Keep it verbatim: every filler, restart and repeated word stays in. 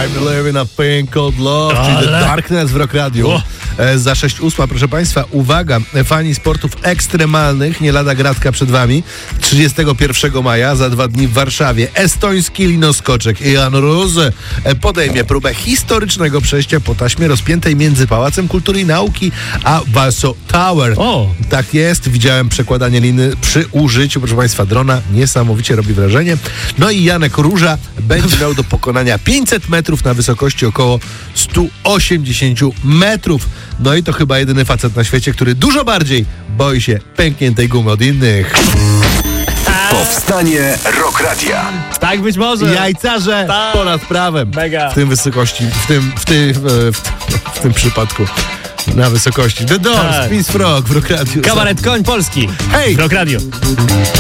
I'm living a thing called love, Ale... czyli The Darkness w Rock Radio. O. E, za sześć ósma, proszę Państwa, uwaga, fani sportów ekstremalnych, nie lada gratka przed Wami. trzydziestego pierwszego maja, za dwa dni w Warszawie, estoński linoskoczek Jan Rose podejmie próbę historycznego przejścia po taśmie rozpiętej między Pałacem Kultury i Nauki a Warsaw Tower. O. Tak jest, widziałem przekładanie liny przy użyciu, proszę Państwa, drona. Niesamowicie robi wrażenie. No i Janek Róża będzie miał do pokonania pięćset metrów na wysokości około sto osiemdziesiąt metrów. No i to chyba jedyny facet na świecie, który dużo bardziej boi się pękniętej gumy od innych. Powstanie Rock Radia. Tak być może. Jajcarze Tak. ponad prawem. Mega. W tym wysokości, w tym, w tym, w, w tym przypadku na wysokości. The Doors, Tak. Peace Frog w Rock Radio. Kabaret Koń Polski. Hej! Rock Radio.